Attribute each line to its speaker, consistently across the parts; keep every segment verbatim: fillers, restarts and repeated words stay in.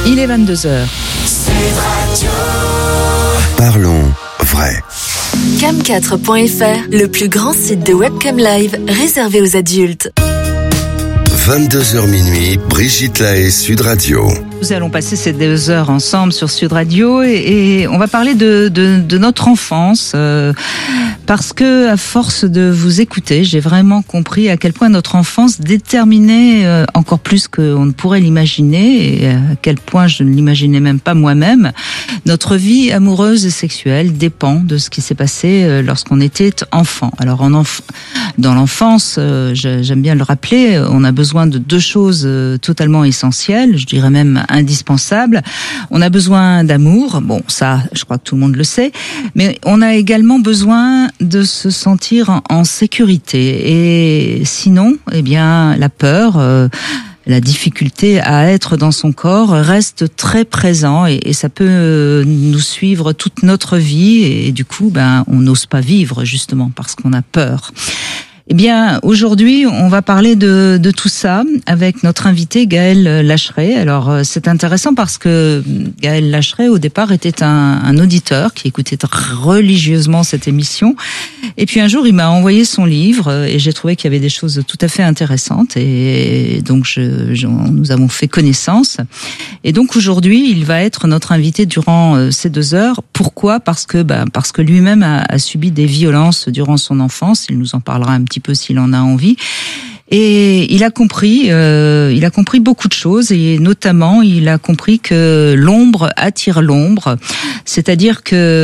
Speaker 1: Il est vingt-deux heures.
Speaker 2: Parlons vrai.
Speaker 3: cam quatre point f r, le plus grand site de webcam live réservé aux adultes.
Speaker 2: vingt-deux heures minuit, Brigitte Lahaie, Sud Radio.
Speaker 1: Nous allons passer ces deux heures ensemble sur Sud Radio et, et on va parler de, de, de notre enfance euh, parce que à force de vous écouter, j'ai vraiment compris à quel point notre enfance déterminait euh, encore plus qu'on ne pourrait l'imaginer et à quel point je ne l'imaginais même pas moi-même. Notre vie amoureuse et sexuelle dépend de ce qui s'est passé euh, lorsqu'on était enfant. Alors en enf- dans l'enfance, euh, j'aime bien le rappeler, on a besoin de deux choses euh, totalement essentielles, je dirais même indispensable. On a besoin d'amour, bon ça je crois que tout le monde le sait, mais on a également besoin de se sentir en, en sécurité. Et sinon, eh bien la peur, euh, la difficulté à être dans son corps reste très présent et, et ça peut euh, nous suivre toute notre vie et, et du coup ben on n'ose pas vivre justement parce qu'on a peur. Eh bien, aujourd'hui, on va parler de, de tout ça avec notre invité Gaël Lacheret. Alors, c'est intéressant parce que Gaël Lacheret, au départ, était un, un auditeur qui écoutait religieusement cette émission. Et puis un jour, il m'a envoyé son livre et j'ai trouvé qu'il y avait des choses tout à fait intéressantes. Et donc, je, je, nous avons fait connaissance. Et donc, aujourd'hui, il va être notre invité durant ces deux heures. Pourquoi ? Parce que, bah, parce que lui-même a, a subi des violences durant son enfance. Il nous en parlera un petit peu s'il en a envie. Et il a compris, euh, il a compris beaucoup de choses et notamment il a compris que l'ombre attire l'ombre, c'est-à-dire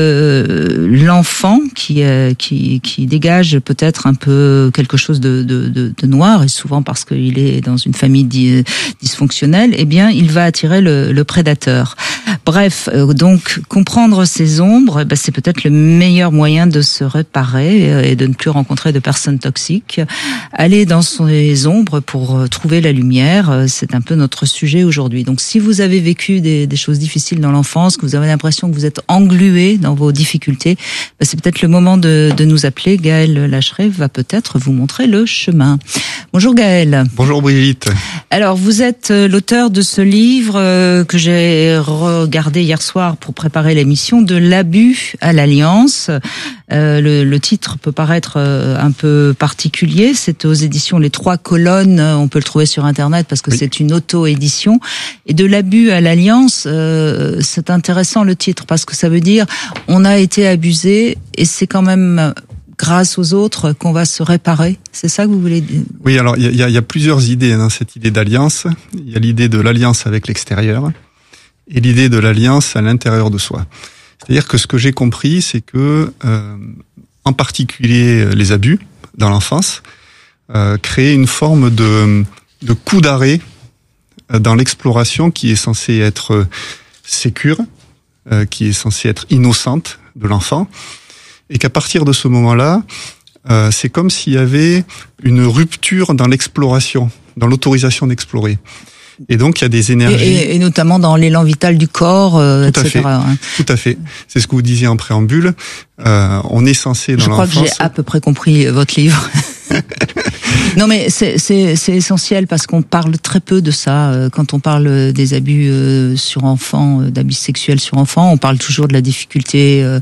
Speaker 1: que l'enfant qui euh, qui qui dégage peut-être un peu quelque chose de de de, de noir et souvent parce qu'il est dans une famille dis, dysfonctionnelle, eh bien il va attirer le, le prédateur. Bref, euh, donc comprendre ces ombres, ben, c'est peut-être le meilleur moyen de se réparer et de ne plus rencontrer de personnes toxiques. Aller dans son les ombres pour trouver la lumière, c'est un peu notre sujet aujourd'hui. Donc si vous avez vécu des, des choses difficiles dans l'enfance, que vous avez l'impression que vous êtes englué dans vos difficultés, ben c'est peut-être le moment de, de nous appeler. Gaël Lacheret va peut-être vous montrer le chemin. Bonjour Gaël.
Speaker 4: Bonjour Brigitte.
Speaker 1: Alors vous êtes l'auteur de ce livre que j'ai regardé hier soir pour préparer l'émission, de l'abus à l'alliance. Euh, le, le titre peut paraître un peu particulier, c'est aux éditions Les Trois Colonnes, on peut le trouver sur internet parce que oui. C'est une auto-édition. Et de l'abus à l'alliance, euh, c'est intéressant le titre parce que ça veut dire on a été abusé et c'est quand même grâce aux autres qu'on va se réparer. C'est ça que vous voulez dire ?
Speaker 4: Oui, alors il y a, y a plusieurs idées dans cette idée d'alliance. Il y a l'idée de l'alliance avec l'extérieur et l'idée de l'alliance à l'intérieur de soi. C'est-à-dire que ce que j'ai compris, c'est que, euh, en particulier les abus dans l'enfance, euh, créent une forme de, de coup d'arrêt dans l'exploration qui est censée être sécure, euh, qui est censée être innocente de l'enfant, et qu'à partir de ce moment-là, euh, c'est comme s'il y avait une rupture dans l'exploration, dans l'autorisation d'explorer. Et donc, il y a des énergies...
Speaker 1: Et, et notamment dans l'élan vital du corps, euh,
Speaker 4: tout
Speaker 1: et cetera.
Speaker 4: À fait, tout à fait. C'est ce que vous disiez en préambule. Euh, on est censé, dans l'enfance...
Speaker 1: Je crois que j'ai à peu près compris votre livre. Non, mais c'est, c'est, c'est essentiel parce qu'on parle très peu de ça. Quand on parle des abus sur enfants, d'abus sexuels sur enfants, on parle toujours de la difficulté euh,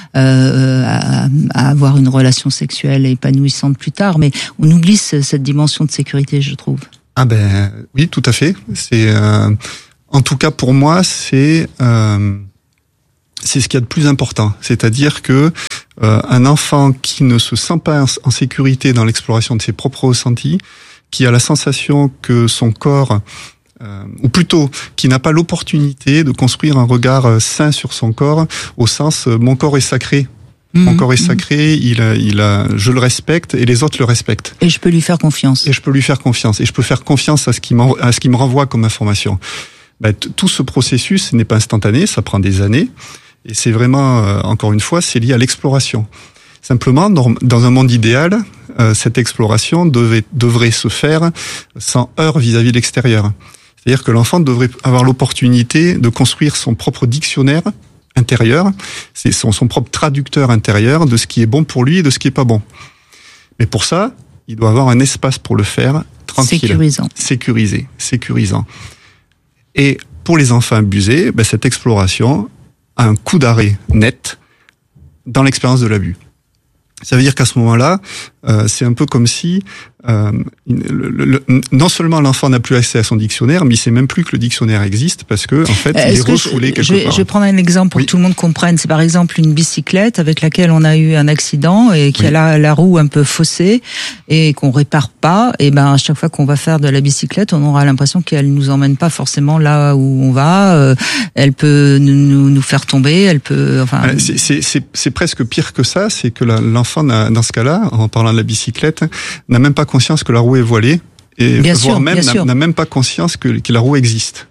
Speaker 1: à, à avoir une relation sexuelle épanouissante plus tard. Mais on oublie cette dimension de sécurité, je trouve.
Speaker 4: Ah ben oui, tout à fait. C'est euh, en tout cas pour moi, c'est euh, c'est ce qu'il y a de plus important. C'est-à-dire que euh, un enfant qui ne se sent pas en sécurité dans l'exploration de ses propres ressentis, qui a la sensation que son corps, euh, ou plutôt qui n'a pas l'opportunité de construire un regard sain sur son corps, au sens euh, mon corps est sacré. Mon mmh, corps est sacré, mmh. il, a, il a, je le respecte et les autres le respectent.
Speaker 1: Et je peux lui faire confiance.
Speaker 4: Et je peux lui faire confiance. Et je peux faire confiance à ce qui à ce qui me renvoie comme information. Ben, t- tout ce processus n'est pas instantané, ça prend des années. Et c'est vraiment, euh, encore une fois, c'est lié à l'exploration. Simplement, dans, dans un monde idéal, euh, cette exploration devait, devrait se faire sans heurts vis-à-vis de l'extérieur. C'est-à-dire que l'enfant devrait avoir l'opportunité de construire son propre dictionnaire intérieur, c'est son, son propre traducteur intérieur de ce qui est bon pour lui et de ce qui est pas bon. Mais pour ça, il doit avoir un espace pour le faire tranquille.
Speaker 1: Sécurisant.
Speaker 4: Sécurisé, sécurisant. Et pour les enfants abusés, ben, cette exploration a un coup d'arrêt net dans l'expérience de l'abus. Ça veut dire qu'à ce moment-là, euh, c'est un peu comme si euh, le, le, le, non seulement l'enfant n'a plus accès à son dictionnaire, mais il sait même plus que le dictionnaire existe parce que en fait, il est refoulé quelque
Speaker 1: je vais,
Speaker 4: part.
Speaker 1: Je vais prendre un exemple pour oui. que tout le monde comprenne. C'est par exemple une bicyclette avec laquelle on a eu un accident et qui oui. a la, la roue un peu faussée et qu'on répare pas. Et ben à chaque fois qu'on va faire de la bicyclette, on aura l'impression qu'elle nous emmène pas forcément là où on va. Euh, elle peut nous, nous faire tomber. Elle peut. Enfin.
Speaker 4: C'est, c'est, c'est, c'est presque pire que ça. C'est que la, l'enfant, n'a, dans ce cas-là, en parlant de la bicyclette, n'a même pas conscience que la roue est voilée et
Speaker 1: bien
Speaker 4: voire
Speaker 1: sûr,
Speaker 4: même n'a, n'a même pas conscience que, que la roue existe.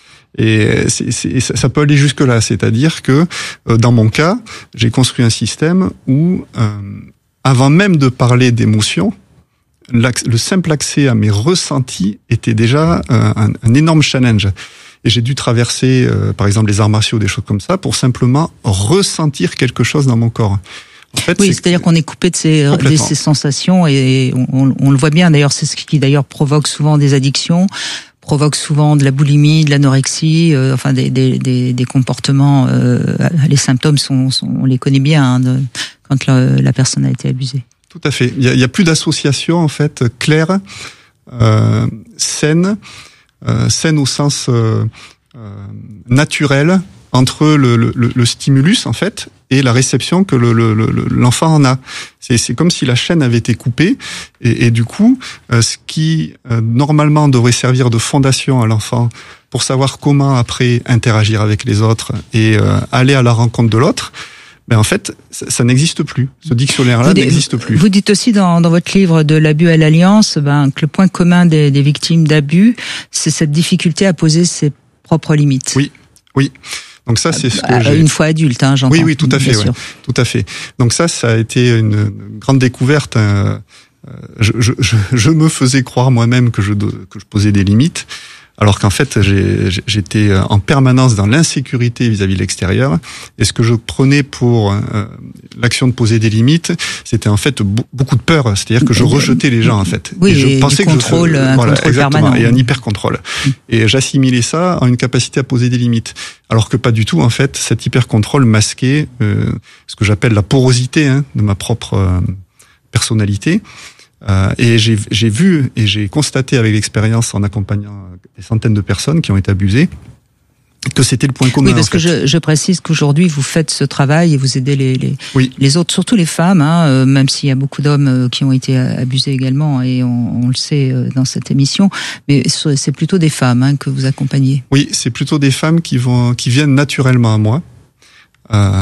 Speaker 4: Et c'est, c'est, ça peut aller jusque là, c'est-à-dire que euh, dans mon cas, j'ai construit un système où, euh, avant même de parler d'émotions, le simple accès à mes ressentis était déjà euh, un, un énorme challenge. Et j'ai dû traverser, euh, par exemple, les arts martiaux, des choses comme ça, pour simplement ressentir quelque chose dans mon corps. En fait,
Speaker 1: oui,
Speaker 4: c'est
Speaker 1: c'est-à-dire qu'on est coupé de ces, de ces sensations et on, on le voit bien. D'ailleurs, c'est ce qui d'ailleurs provoque souvent des addictions, provoque souvent de la boulimie, de l'anorexie, euh, enfin des, des, des, des comportements. Euh, les symptômes sont, sont, on les connaît bien hein, de, quand la, la personne a été abusée.
Speaker 4: Tout à fait. Il y a, il y a plus d'association en fait claire, euh, saine, euh, saine au sens euh, euh, naturel entre le, le, le stimulus en fait et la réception que le, le, le, l'enfant en a. C'est, c'est comme si la chaîne avait été coupée et, et du coup, euh, ce qui euh, normalement devrait servir de fondation à l'enfant pour savoir comment après interagir avec les autres et euh, aller à la rencontre de l'autre, ben en fait, ça, ça n'existe plus. Ce dictionnaire-là
Speaker 1: vous
Speaker 4: n'existe plus.
Speaker 1: Vous dites aussi dans, dans votre livre de l'abus à l'alliance, ben, que le point commun des, des victimes d'abus, c'est cette difficulté à poser ses propres limites.
Speaker 4: Oui, oui. Donc ça, c'est ce que j'ai...
Speaker 1: Une fois adulte, hein, j'entends.
Speaker 4: Oui, oui, tout à fait, ouais, tout à fait. Donc ça, ça a été une grande découverte. Euh, je, je, je, je me faisais croire moi-même que je, que je posais des limites, alors qu'en fait, j'ai, j'étais en permanence dans l'insécurité vis-à-vis de l'extérieur. Et ce que je prenais pour euh, l'action de poser des limites, c'était en fait beaucoup de peur. C'est-à-dire que je rejetais les gens, en fait.
Speaker 1: Oui,
Speaker 4: et je
Speaker 1: et
Speaker 4: pensais
Speaker 1: du contrôle,
Speaker 4: que je,
Speaker 1: un
Speaker 4: voilà,
Speaker 1: contrôle
Speaker 4: exactement,
Speaker 1: permanent.
Speaker 4: Et un hyper-contrôle. Et j'assimilais ça en une capacité à poser des limites. Alors que pas du tout, en fait, cet hyper-contrôle masquait euh, ce que j'appelle la porosité hein, de ma propre euh, personnalité. Euh, et j'ai, j'ai vu et j'ai constaté avec l'expérience en accompagnant des centaines de personnes qui ont été abusées que c'était le point commun.
Speaker 1: Oui, parce
Speaker 4: en fait.
Speaker 1: que je, je précise qu'aujourd'hui vous faites ce travail et vous aidez les les,
Speaker 4: oui.
Speaker 1: les autres, surtout les femmes, hein, euh, même s'il y a beaucoup d'hommes qui ont été abusés également et on, on le sait dans cette émission, mais c'est plutôt des femmes hein, que vous accompagnez.
Speaker 4: Oui, c'est plutôt des femmes qui vont qui viennent naturellement à moi. Euh,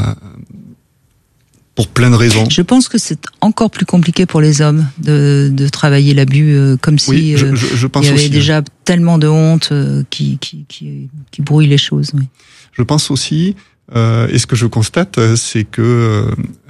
Speaker 4: Pour plein de raisons.
Speaker 1: Je pense que c'est encore plus compliqué pour les hommes de, de travailler l'abus, euh, comme si
Speaker 4: oui, je, je, je pense
Speaker 1: il y avait
Speaker 4: aussi,
Speaker 1: déjà hein. tellement de honte euh, qui, qui, qui, qui brouille les choses. Oui.
Speaker 4: Je pense aussi, euh, et ce que je constate, c'est que euh,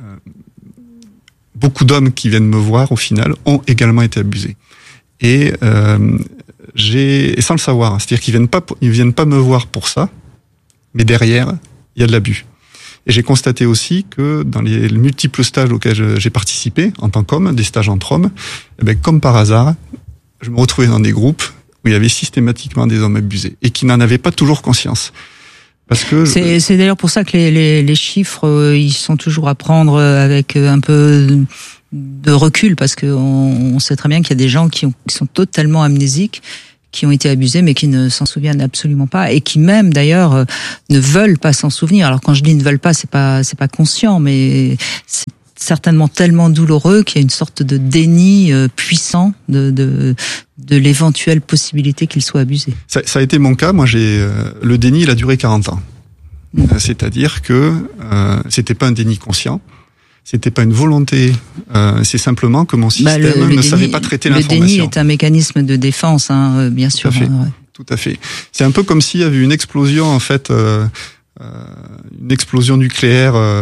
Speaker 4: beaucoup d'hommes qui viennent me voir, au final, ont également été abusés. Et euh, j'ai, et sans le savoir, c'est-à-dire qu'ils viennent pas, ils viennent pas me voir pour ça, mais derrière, il y a de l'abus. Et j'ai constaté aussi que dans les multiples stages auxquels j'ai participé, en tant qu'homme, des stages entre hommes, eh bien, comme par hasard, je me retrouvais dans des groupes où il y avait systématiquement des hommes abusés et qui n'en avaient pas toujours conscience. Parce que
Speaker 1: c'est, c'est d'ailleurs pour ça que les, les, les chiffres, euh, ils sont toujours à prendre avec un peu de recul, parce qu'on on sait très bien qu'il y a des gens qui, ont, qui sont totalement amnésiques, qui ont été abusés mais qui ne s'en souviennent absolument pas et qui même d'ailleurs euh, ne veulent pas s'en souvenir. Alors quand je dis ne veulent pas, c'est pas c'est pas conscient, mais c'est certainement tellement douloureux qu'il y a une sorte de déni euh, puissant de de de l'éventuelle possibilité qu'ils soient abusés.
Speaker 4: Ça, ça a été mon cas. Moi, j'ai euh, le déni, il a duré quarante ans. Mmh. C'est-à-dire que euh, c'était pas un déni conscient. C'était pas une volonté, euh, c'est simplement que mon système bah, le, le ne déni, savait pas traiter
Speaker 1: le
Speaker 4: l'information.
Speaker 1: Le déni est un mécanisme de défense, hein, bien sûr.
Speaker 4: Tout à fait.
Speaker 1: Hein, ouais.
Speaker 4: Tout à fait. C'est un peu comme s'il y avait une explosion, en fait, euh, euh, une explosion nucléaire euh,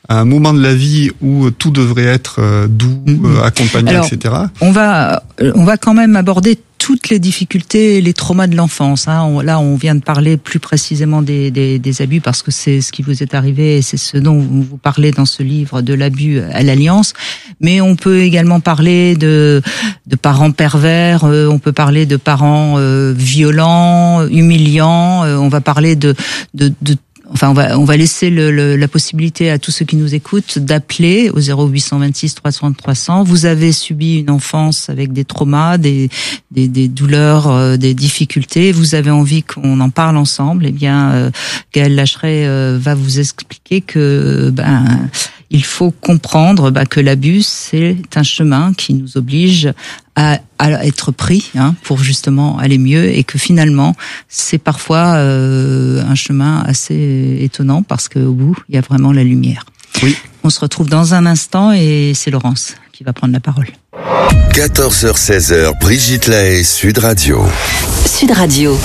Speaker 4: à un moment de la vie où tout devrait être euh, doux, euh, accompagné,
Speaker 1: Alors,
Speaker 4: et cetera.
Speaker 1: On va, on va quand même aborder toutes les difficultés, les traumas de l'enfance. Hein. On, là, on vient de parler plus précisément des, des, des abus parce que c'est ce qui vous est arrivé et c'est ce dont vous, vous parlez dans ce livre de l'abus à l'Alliance. Mais on peut également parler de, de parents pervers, euh, on peut parler de parents euh, violents, humiliants, euh, on va parler de, de, de Enfin, on va on va laisser le, le, la possibilité à tous ceux qui nous écoutent d'appeler au zéro huit cent vingt-six trois cents trois cents. Vous avez subi une enfance avec des traumas, des des, des douleurs, euh, des difficultés. Vous avez envie qu'on en parle ensemble. Eh bien, euh, Gaëlle Lacheret euh, va vous expliquer que ben il faut comprendre bah, que l'abus c'est un chemin qui nous oblige à, à être pris hein, pour justement aller mieux et que finalement c'est parfois euh, un chemin assez étonnant parce qu'au bout il y a vraiment la lumière.
Speaker 4: Oui.
Speaker 1: On se retrouve dans un instant et c'est Laurence qui va prendre la parole.
Speaker 2: quatorze heures seize, Brigitte Lahaie, Sud Radio.
Speaker 5: Sud Radio.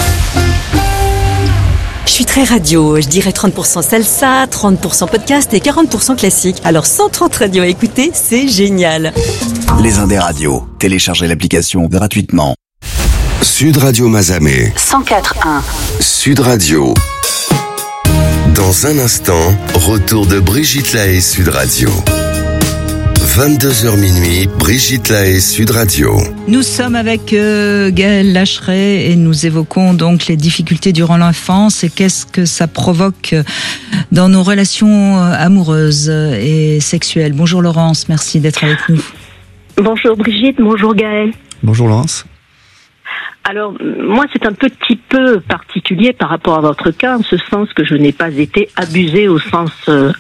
Speaker 5: Je suis très radio, je dirais trente pour cent salsa, trente pour cent podcast et quarante pour cent classique. Alors cent trente radios à écouter, c'est génial.
Speaker 6: Les Indes radios. Téléchargez l'application gratuitement.
Speaker 2: Sud Radio Mazamet.
Speaker 5: cent quatre virgule un.
Speaker 2: Sud Radio. Dans un instant, retour de Brigitte Lahaie, Sud Radio. vingt-deux heures minuit, Brigitte Lahaie, Sud Radio.
Speaker 1: Nous sommes avec euh, Gaëlle Lacheret et nous évoquons donc les difficultés durant l'enfance et qu'est-ce que ça provoque dans nos relations amoureuses et sexuelles. Bonjour Laurence, merci d'être avec nous.
Speaker 7: Bonjour Brigitte, bonjour Gaëlle.
Speaker 4: Bonjour Laurence.
Speaker 7: Alors, moi, c'est un petit peu particulier par rapport à votre cas, en ce sens que je n'ai pas été abusée au sens euh,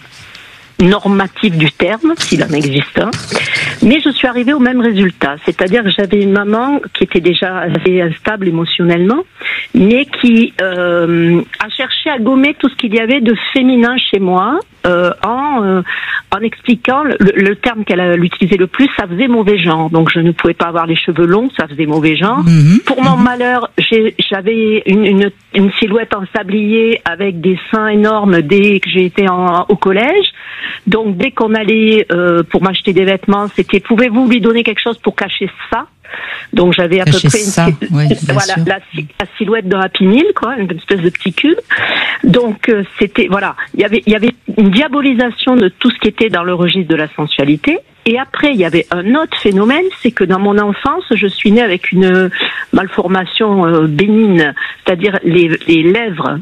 Speaker 7: normatif du terme, s'il en existe un, mais je suis arrivée au même résultat, c'est-à-dire que j'avais une maman qui était déjà assez instable émotionnellement, mais qui euh, a cherché à gommer tout ce qu'il y avait de féminin chez moi, euh, en, euh, en expliquant le, le terme qu'elle a utilisé le plus, ça faisait mauvais genre. Donc je ne pouvais pas avoir les cheveux longs, ça faisait mauvais genre. Mmh. Pour mon mmh. malheur, j'ai, j'avais une, une, une silhouette en sablier avec des seins énormes dès que j'ai été en, au collège. Donc dès qu'on allait euh, pour m'acheter des vêtements, c'était pouvez-vous lui donner quelque chose pour cacher ça? Donc j'avais à
Speaker 1: cacher
Speaker 7: peu près
Speaker 1: ça,
Speaker 7: une,
Speaker 1: oui,
Speaker 7: voilà la, la silhouette d'un Happy Meal, quoi, une espèce de petit cube. Donc euh, c'était voilà, il y avait il y avait une diabolisation de tout ce qui était dans le registre de la sensualité. Et après, il y avait un autre phénomène, c'est que dans mon enfance, je suis née avec une malformation euh, bénigne, c'est-à-dire les, les lèvres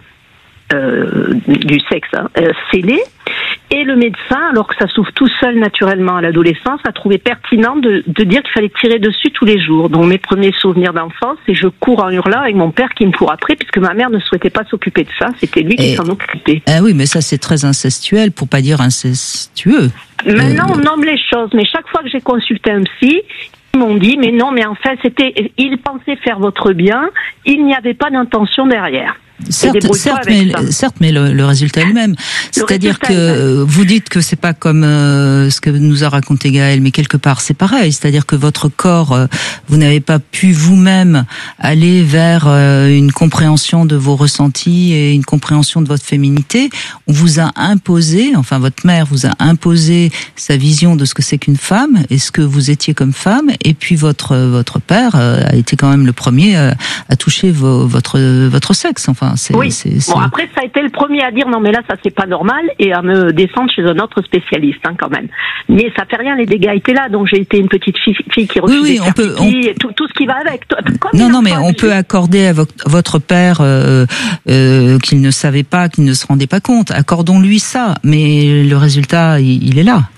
Speaker 7: euh, du sexe hein, euh, scellées. Et le médecin, alors que ça s'ouvre tout seul naturellement à l'adolescence, a trouvé pertinent de, de dire qu'il fallait tirer dessus tous les jours. Donc mes premiers souvenirs d'enfance, c'est je cours en hurlant avec mon père qui me court après, puisque ma mère ne souhaitait pas s'occuper de ça, c'était lui qui et, s'en occupait.
Speaker 1: Ah oui, mais ça c'est très incestuel, pour pas dire incestueux.
Speaker 7: Maintenant, euh... on nomme les choses, mais chaque fois que j'ai consulté un psy, ils m'ont dit, mais non, mais en fait, c'était, il pensait faire votre bien, il n'y avait pas d'intention derrière.
Speaker 1: Certes, certes, mais, certes, mais le, le résultat est le même. C'est-à-dire que euh, vous dites que c'est pas comme euh, ce que nous a raconté Gaëlle, mais quelque part c'est pareil. C'est-à-dire que votre corps, euh, vous n'avez pas pu vous-même aller vers euh, une compréhension de vos ressentis et une compréhension de votre féminité. On vous a imposé, enfin votre mère vous a imposé sa vision de ce que c'est qu'une femme et ce que vous étiez comme femme. Et puis votre votre père euh, a été quand même le premier euh, à toucher vos, votre votre sexe. Enfin. C'est,
Speaker 7: oui.
Speaker 1: C'est, c'est...
Speaker 7: Bon, après, ça a été le premier à dire non, mais là, ça c'est pas normal et à me descendre chez un autre spécialiste, hein, quand même. Mais ça fait rien, les dégâts étaient là. Donc j'ai été une petite fille, fille qui refusait
Speaker 1: oui, oui,
Speaker 7: de faire
Speaker 1: on peut,
Speaker 7: pipi,
Speaker 1: on...
Speaker 7: et tout, tout ce qui va avec. Comme
Speaker 1: non, non, mais on peut accorder à votre père euh, euh, qu'il ne savait pas, qu'il ne se rendait pas compte. Accordons-lui ça, mais le résultat, il, il est là.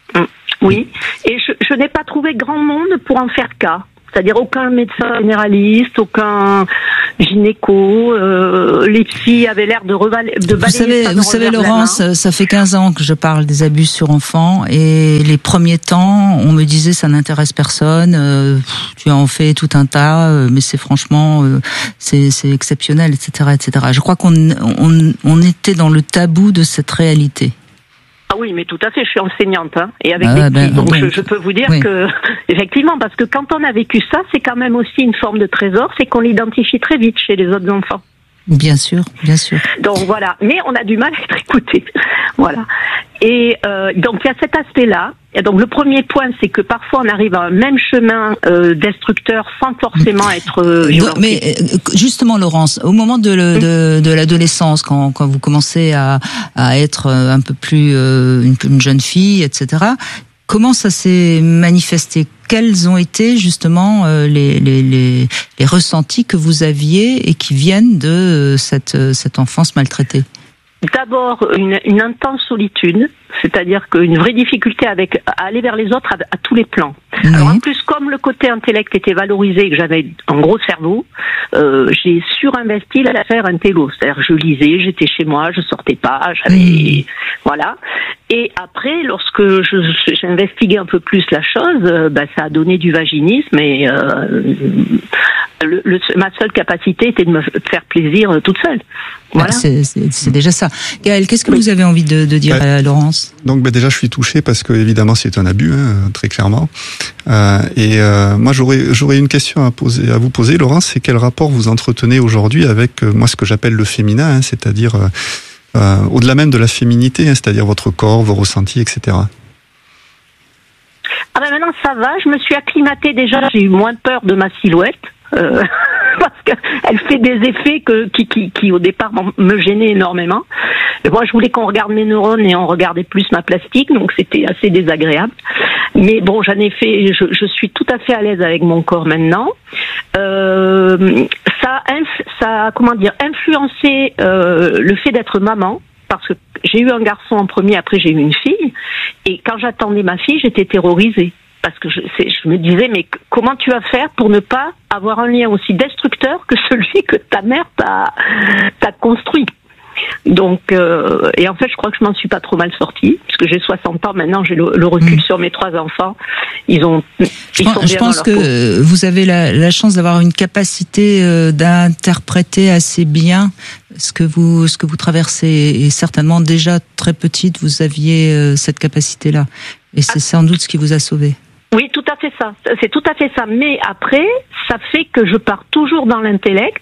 Speaker 7: Oui, et je, je n'ai pas trouvé grand monde pour en faire cas. C'est-à-dire aucun médecin généraliste, aucun gynéco, euh, les psys avaient l'air de, reval- de balayer
Speaker 1: vous savez,
Speaker 7: ça
Speaker 1: vous savez Laurence, ça fait quinze ans que je parle des abus sur enfants et les premiers temps, on me disait ça n'intéresse personne, euh, tu en fais tout un tas, euh, mais c'est franchement, euh, c'est, c'est exceptionnel, et cetera, et cetera. Je crois qu'on on, on était dans le tabou de cette réalité.
Speaker 7: Ah oui, mais tout à fait, je suis enseignante, hein, et avec
Speaker 1: ah,
Speaker 7: des petits,
Speaker 1: ben,
Speaker 7: donc
Speaker 1: oui.
Speaker 7: je, je peux vous dire
Speaker 1: oui.
Speaker 7: que, effectivement, parce que quand on a vécu ça, c'est quand même aussi une forme de trésor, c'est qu'on l'identifie très vite chez les autres enfants.
Speaker 1: Bien sûr, bien sûr.
Speaker 7: Donc voilà, mais on a du mal à être écouté. Voilà. Et euh, donc il y a cet aspect-là. Et donc le premier point, c'est que parfois on arrive à un même chemin euh, destructeur sans forcément être euh, violent.
Speaker 1: Mais euh, justement, Laurence, au moment de, le, de, de l'adolescence, quand, quand vous commencez à, à être un peu plus euh, une, une jeune fille, et cetera, comment ça s'est manifesté ? Quels ont été justement euh, les, les, les, les ressentis que vous aviez et qui viennent de euh, cette, cette enfance maltraitée ?
Speaker 7: D'abord, une, une intense solitude, c'est-à-dire qu'une vraie difficulté avec, à aller vers les autres à, à tous les plans. Mmh. Alors en plus, comme le côté intellect était valorisé et que j'avais un gros cerveau, euh, j'ai surinvesti la faire intello. C'est-à-dire je lisais, j'étais chez moi, je sortais pas, j'avais... Mmh. Voilà. Et après, lorsque je, j'investiguais un peu plus la chose, euh, bah, ça a donné du vaginisme et euh, le, le, ma seule capacité était de me faire plaisir toute seule. Voilà.
Speaker 1: C'est, c'est, c'est déjà ça. Gaël, qu'est-ce que oui. vous avez envie de, de dire bah, à Laurence ?
Speaker 4: Donc bah, déjà, je suis touché parce que évidemment, c'est un abus, hein, très clairement. Euh, et euh, moi, j'aurais, j'aurais une question à poser, à vous poser, Laurence. C'est quel rapport vous entretenez aujourd'hui avec euh, moi, ce que j'appelle le féminin, hein, c'est-à-dire euh, euh, au-delà même de la féminité, hein, c'est-à-dire votre corps, vos ressentis, et cetera.
Speaker 7: Ah ben maintenant, ça va. Je me suis acclimatée déjà. J'ai eu moins peur de ma silhouette. Euh, parce qu'elle fait des effets que, qui, qui, qui au départ me gênaient énormément. Et moi, je voulais qu'on regarde mes neurones et on regardait plus ma plastique, donc c'était assez désagréable. Mais bon, j'en ai fait, je, je suis tout à fait à l'aise avec mon corps maintenant. Euh, ça, ça, comment dire, influencé euh, le fait d'être maman. Parce que j'ai eu un garçon en premier, après j'ai eu une fille. Et quand j'attendais ma fille, j'étais terrorisée. Parce que je, c'est, je me disais, mais comment tu vas faire pour ne pas avoir un lien aussi destructeur que celui que ta mère t'a, t'a construit ? Donc, euh, et en fait, je crois que je m'en suis pas trop mal sortie, puisque j'ai soixante ans maintenant, j'ai le, le recul mmh. sur mes trois enfants. Ils ont, ils
Speaker 1: je
Speaker 7: sont
Speaker 1: pense,
Speaker 7: bien
Speaker 1: je pense
Speaker 7: dans
Speaker 1: que
Speaker 7: leur peau.
Speaker 1: Vous avez la, la chance d'avoir une capacité euh, d'interpréter assez bien ce que vous, ce que vous traversez. Et certainement déjà très petite, vous aviez euh, cette capacité-là. Et c'est sans doute ce qui vous a sauvé.
Speaker 7: Oui, tout à fait ça. C'est tout à fait ça. Mais après, ça fait que je pars toujours dans l'intellect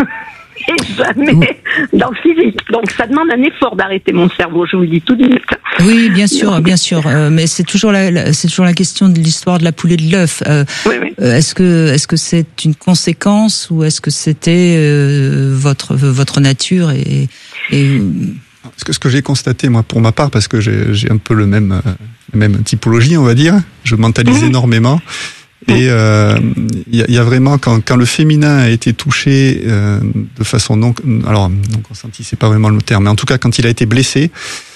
Speaker 7: et jamais dans le physique. Donc, ça demande un effort d'arrêter mon cerveau. Je vous le dis tout de suite.
Speaker 1: Oui, bien sûr, bien sûr. Euh, mais c'est toujours la, la, c'est toujours la question de l'histoire de la poule et de l'œuf. Euh, oui, oui. Euh, est-ce que, est-ce que c'est une conséquence ou est-ce que c'était euh, votre votre nature et, et
Speaker 4: Ce que, ce que j'ai constaté, moi, pour ma part, parce que j'ai, j'ai un peu le même, euh, la même typologie, on va dire, je mentalise mmh. énormément. Et il euh, y, a, y a vraiment, quand, quand le féminin a été touché euh, de façon non... Alors, non consentie, c'est pas vraiment le terme, mais en tout cas, quand il a été blessé,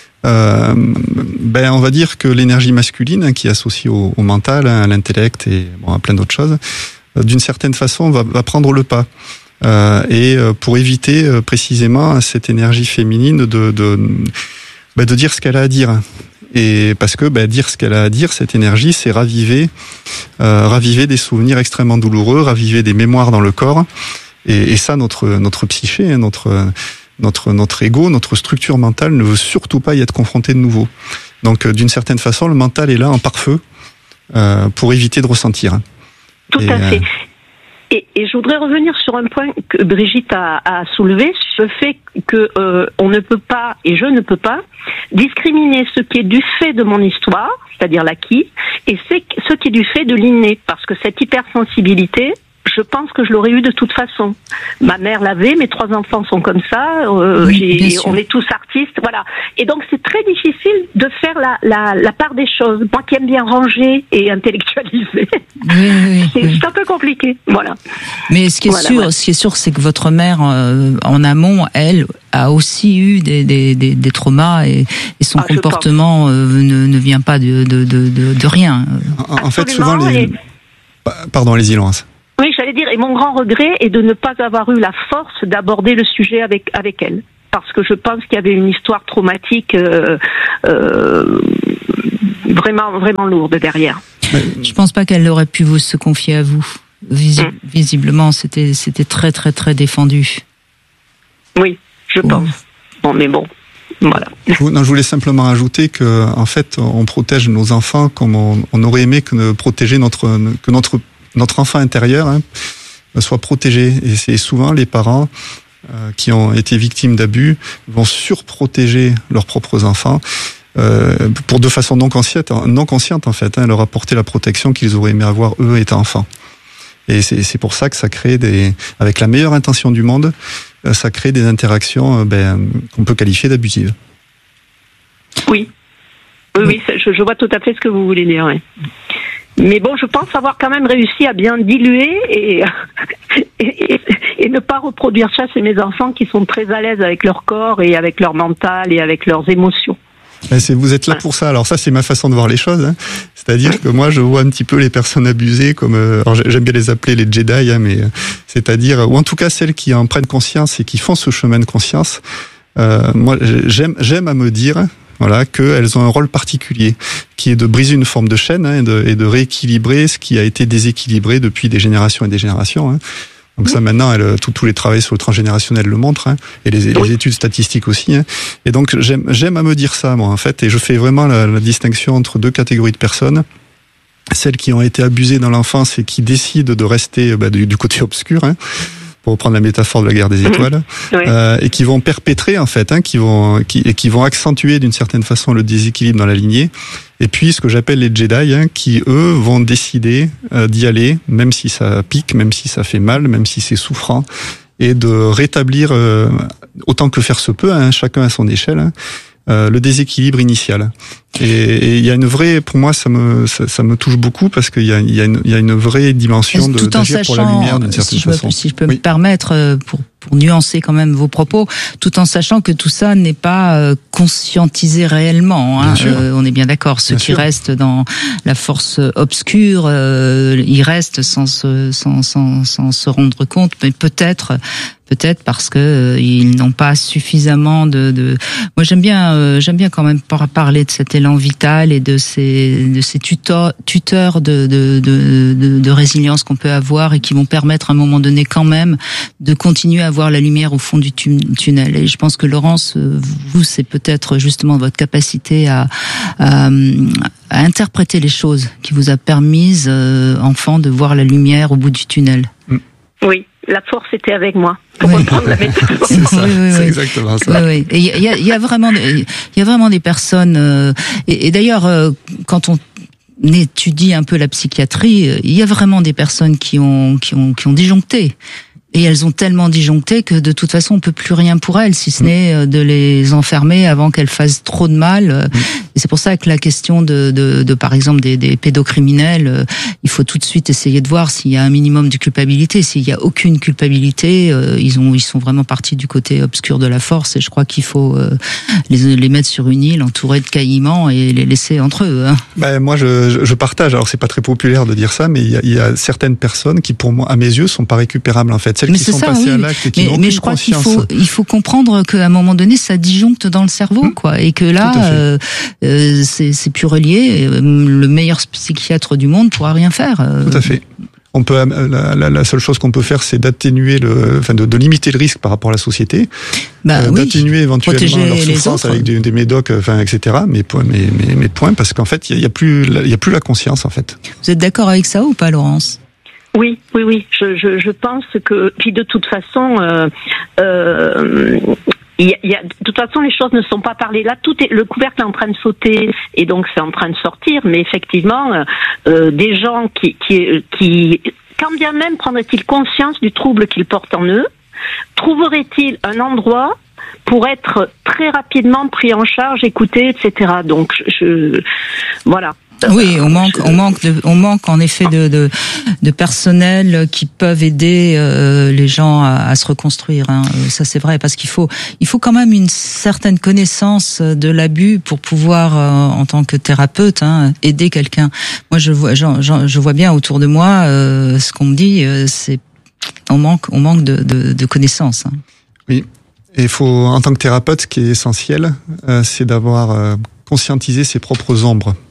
Speaker 4: euh, ben on va dire que l'énergie masculine, hein, qui est associée au, au mental, hein, à l'intellect et bon, à plein d'autres choses, euh, d'une certaine façon, va, va prendre le pas. Euh, et pour éviter euh, précisément cette énergie féminine de de, bah, de dire ce qu'elle a à dire, et parce que bah, dire ce qu'elle a à dire, cette énergie, c'est raviver euh, raviver des souvenirs extrêmement douloureux, raviver des mémoires dans le corps, et, et ça notre notre psyché, notre notre notre ego, notre structure mentale ne veut surtout pas y être confronté de nouveau. Donc euh, d'une certaine façon, le mental est là en pare-feu euh, pour éviter de ressentir.
Speaker 7: Tout et, à fait. Euh, Et, et je voudrais revenir sur un point que Brigitte a, a soulevé, sur le fait que euh, on ne peut pas, et je ne peux pas, discriminer ce qui est du fait de mon histoire, c'est-à-dire l'acquis, et ce qui est du fait de l'inné, parce que cette hypersensibilité, je pense que je l'aurais eu de toute façon. Ma mère l'avait, mes trois enfants sont comme ça, euh, oui, j'ai, on est tous artistes, voilà. Et donc c'est très difficile de faire la, la, la part des choses. Moi qui aime bien ranger et intellectualiser,
Speaker 1: oui, oui,
Speaker 7: c'est,
Speaker 1: oui.
Speaker 7: c'est un peu compliqué, voilà.
Speaker 1: Mais ce qui est
Speaker 7: voilà,
Speaker 1: sûr,
Speaker 7: voilà.
Speaker 1: ce qui est sûr, c'est que votre mère, euh, en amont, elle, a aussi eu des, des, des, des traumas et, et son ah, comportement euh, ne, ne vient pas de, de, de, de, de rien.
Speaker 4: En, en fait, souvent les... Et... Pardon, allez-y, Laurence.
Speaker 7: Oui, j'allais dire, et mon grand regret est de ne pas avoir eu la force d'aborder le sujet avec avec elle, parce que je pense qu'il y avait une histoire traumatique euh, euh, vraiment vraiment lourde derrière.
Speaker 1: Je pense pas qu'elle aurait pu vous se confier à vous. Visi- mmh. Visiblement, c'était c'était très très très défendu.
Speaker 7: Oui, je pense. Mmh. Bon, mais bon. Voilà.
Speaker 4: Non, je voulais simplement ajouter que, en fait, on protège nos enfants comme on, on aurait aimé que protéger notre que notre notre enfant intérieur hein, soit protégé. Et c'est souvent les parents euh, qui ont été victimes d'abus vont surprotéger leurs propres enfants. Euh, pour de façon non consciente, non consciente en fait, hein, leur apporter la protection qu'ils auraient aimé avoir eux étant enfants. Et c'est, c'est pour ça que ça crée des, avec la meilleure intention du monde, euh, ça crée des interactions euh, ben, qu'on peut qualifier d'abusives.
Speaker 7: Oui, oui, oui, je, je vois tout à fait ce que vous voulez dire. Oui. Mais bon, je pense avoir quand même réussi à bien diluer et, et, et, et ne pas reproduire ça chez mes enfants qui sont très à l'aise avec leur corps et avec leur mental et avec leurs émotions.
Speaker 4: C'est, vous êtes là pour ça. Alors ça, c'est ma façon de voir les choses. Hein. C'est-à-dire que moi, je vois un petit peu les personnes abusées comme, euh, alors j'aime bien les appeler les Jedi, hein, mais euh, c'est-à-dire, ou en tout cas celles qui en prennent conscience et qui font ce chemin de conscience. Euh, moi, j'aime, j'aime à me dire, voilà, qu'elles ont un rôle particulier, qui est de briser une forme de chaîne hein, et, de, et de rééquilibrer ce qui a été déséquilibré depuis des générations et des générations. Hein. Donc ça, maintenant, elle, tous les travaux sur le transgénérationnel le montrent, hein, et les, les études statistiques aussi. Hein. Et donc, j'aime, j'aime à me dire ça, moi, en fait, et je fais vraiment la, la distinction entre deux catégories de personnes. Celles qui ont été abusées dans l'enfance et qui décident de rester bah, du, du côté obscur, hein, pour reprendre la métaphore de la guerre des étoiles, oui. euh, et qui vont perpétrer, en fait, hein, qui vont, qui, et qui vont accentuer d'une certaine façon le déséquilibre dans la lignée. Et puis, ce que j'appelle les Jedi, hein, qui, eux, vont décider euh, d'y aller, même si ça pique, même si ça fait mal, même si c'est souffrant, et de rétablir, euh, autant que faire se peut, hein, chacun à son échelle, hein, euh, le déséquilibre initial. Et il y a une vraie, pour moi, ça me ça, ça me touche beaucoup parce qu'il y a il y a une il y a une vraie dimension de d'agir pour la lumière d'une certaine
Speaker 1: si je
Speaker 4: façon.
Speaker 1: Peux, si je peux
Speaker 4: oui.
Speaker 1: me permettre pour pour nuancer quand même vos propos, tout en sachant que tout ça n'est pas euh, conscientisé réellement. Hein. Euh, on est bien d'accord. Ceux bien qui sûr. restent dans la force obscure, euh, ils restent sans se sans sans sans se rendre compte, mais peut-être. Peut-être parce que euh, ils n'ont pas suffisamment de. de... Moi, j'aime bien, euh, j'aime bien quand même parler de cet élan vital et de ces de ces tuteurs tuteurs de de de de, de résilience qu'on peut avoir et qui vont permettre à un moment donné quand même de continuer à voir la lumière au fond du tunnel. Et je pense que Laurence, vous, c'est peut-être justement votre capacité à à, à interpréter les choses qui vous a permis, euh, enfant, de voir la lumière au bout du tunnel.
Speaker 7: Oui. La force était avec moi, pour oui. reprendre la métaphore.
Speaker 4: C'est ça,
Speaker 1: oui, oui,
Speaker 4: c'est
Speaker 1: oui.
Speaker 4: exactement ça.
Speaker 1: Oui, oui. Et il y a, il y a vraiment, il y a vraiment des personnes. Euh, et, et d'ailleurs, euh, quand on étudie un peu la psychiatrie, il y a vraiment des personnes qui ont, qui ont, qui ont disjoncté. Et elles ont tellement disjoncté que de toute façon on peut plus rien pour elles, si ce n'est de les enfermer avant qu'elles fassent trop de mal. Et c'est pour ça que la question de, de, de par exemple des, des pédocriminels, il faut tout de suite essayer de voir s'il y a un minimum de culpabilité. S'il y a aucune culpabilité, ils ont ils sont vraiment partis du côté obscur de la force. Et je crois qu'il faut les, les mettre sur une île entourée de caïmans et les laisser entre eux. Hein.
Speaker 4: Ben moi je, je partage. Alors c'est pas très populaire de dire ça, mais il y a, il y a certaines personnes qui pour moi à mes yeux sont pas récupérables en fait. Celles
Speaker 1: mais
Speaker 4: qui sont
Speaker 1: ça,
Speaker 4: passées
Speaker 1: oui.
Speaker 4: à l'acte et qui
Speaker 1: mais,
Speaker 4: n'ont
Speaker 1: mais
Speaker 4: aucune
Speaker 1: je crois
Speaker 4: conscience.
Speaker 1: qu'il faut, il faut comprendre qu'à un moment donné, ça disjoncte dans le cerveau, mmh. quoi, et que là, euh, euh, c'est, c'est plus relié. Le meilleur psychiatre du monde pourra rien faire.
Speaker 4: Tout à fait. On peut, la, la, la seule chose qu'on peut faire, c'est d'atténuer le, enfin, de, de limiter le risque par rapport à la société,
Speaker 1: bah,
Speaker 4: euh,
Speaker 1: oui.
Speaker 4: d'atténuer éventuellement
Speaker 1: Protéger
Speaker 4: leur souffrance avec des, des médocs, enfin, et cetera. Mais, mais, mais, mais point, parce qu'en fait, il y a, y a plus, il y a plus la conscience, en fait.
Speaker 1: Vous êtes d'accord avec ça ou pas, Laurence?
Speaker 7: Oui, oui, oui. Je, je, je pense que, puis de toute façon, euh, euh, il y a, il y a, de toute façon, les choses ne sont pas parlées là. Tout est, le couvercle est en train de sauter et donc c'est en train de sortir. Mais effectivement, euh, des gens qui, qui, qui, quand bien même prendraient-ils conscience du trouble qu'ils portent en eux, trouveraient-ils un endroit pour être très rapidement pris en charge, écouté, et cetera. Donc, je, voilà.
Speaker 1: Oui, on manque, on manque, de, on manque en effet de, de, de personnel qui peuvent aider euh, les gens à, à se reconstruire. Hein. Ça, c'est vrai, parce qu'il faut, il faut quand même une certaine connaissance de l'abus pour pouvoir, euh, en tant que thérapeute, hein, aider quelqu'un. Moi, je vois, je, je vois bien autour de moi euh, ce qu'on me dit. Euh, c'est, on manque, on manque de, de, de connaissances. Hein.
Speaker 4: Oui, et il faut, en tant que thérapeute, ce qui est essentiel, euh, c'est d'avoir euh, conscientisé ses propres ombres.